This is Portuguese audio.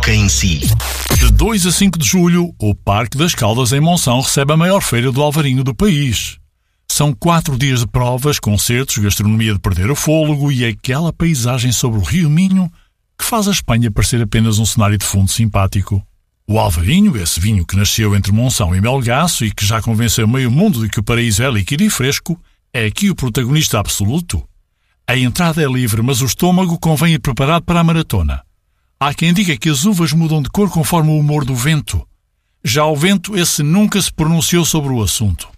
música em si. De 2 a 5 de julho, o Parque das Caldas em Monção recebe a maior feira do Alvarinho do país. São 4 dias de provas, concertos, gastronomia de perder o fôlego e aquela paisagem sobre o Rio Minho que faz a Espanha parecer apenas um cenário de fundo simpático. O Alvarinho, esse vinho que nasceu entre Monção e Melgaço e que já convenceu meio mundo de que o paraíso é líquido e fresco, é aqui o protagonista absoluto. A entrada é livre, mas o estômago convém ir preparado para a maratona. Há quem diga que as uvas mudam de cor conforme o humor do vento. Já o vento, esse nunca se pronunciou sobre o assunto.